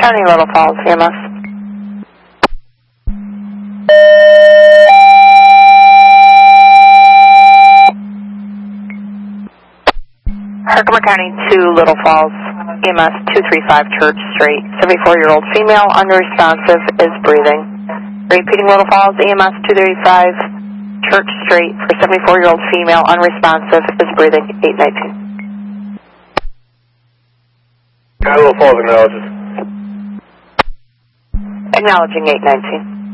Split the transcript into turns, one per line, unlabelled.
County, Little Falls, EMS. Herkimer County 2, Little Falls, EMS 235 Church Street. 74-year-old female, unresponsive, is breathing. Repeating, Little Falls, EMS 235 Church Street for 74-year-old female, unresponsive, is breathing. 819.
Little Falls acknowledges.
Acknowledging 819.